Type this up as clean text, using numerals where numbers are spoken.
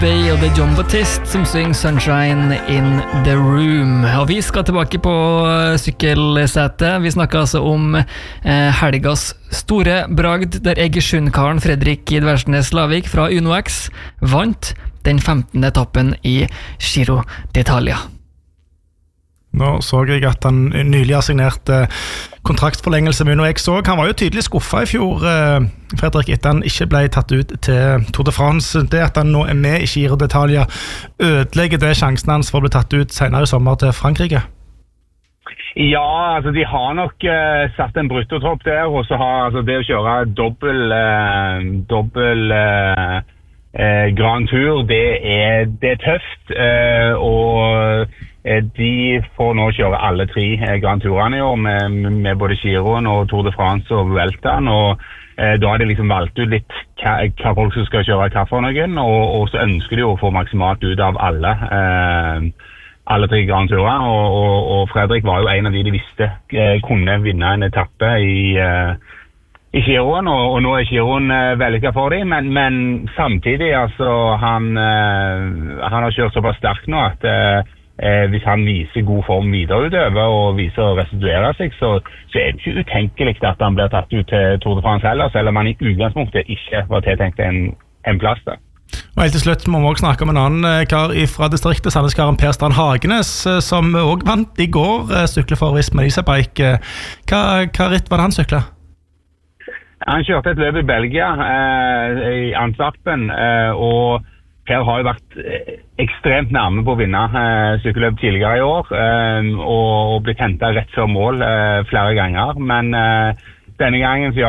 Bay og det John Batiste som synger Sunshine in the Room. Og vi skal tilbake på sykkelsetet. Vi snakker altså om helgas store bragd, der Egersund-karen Fredrik Idversnes Lavik fra UnoX vant den 15. etappen i Giro d'Italia. Nå så jeg at han nylig har signert kontraktforlengelse med UnoX. Han var jo tydelig skuffet i fjor, Fredrik, etter han ikke ble tatt ut til Tour de France. Det at han nå er med i Giro d'Italia, ødelegger det sjansen hans for å bli tatt ut senere i sommer til Frankrike? Ja, altså de har nok satt en bruttotropp der, og så har altså, det å kjøre dobbel Grand Tour, det er tøft, og de får nå kjøre alle 3 Grand Tourene i år med både Giroen og Tour de France og Vueltaen, og da har de liksom valgt ut litt hva folk som skal kjøre hva for noen, og så ønsker de å få maksimalt ut av alle 3 Grand Tourer, og Fredrik var jo en av de visste kunne vinne en etappe i Giroen, og nå er Giroen vellykket for dem, men samtidig, altså, han har kjørt såpass sterkt nå at hvis han viser god form videreutøver og viser å restituere seg, så er det ikke utenkelig at han blir tatt ut til Tour de France heller, selv om han i utgangspunktet ikke var tiltenkt en plass der. Og helt til slutt må vi også snakke om en annen kar fra distriktet, Sandneskaren Per Strand Hagenes, som også vant i går sykler for Visma Leasebike. Hva ritt var det han syklet? Han kjørte et løp i Belgia, i Antwerpen, og Per har jo vært ekstremt nærme på å vinne sykkelløp tidligere i år, og blitt hentet rett før mål flere ganger, men denne gangen så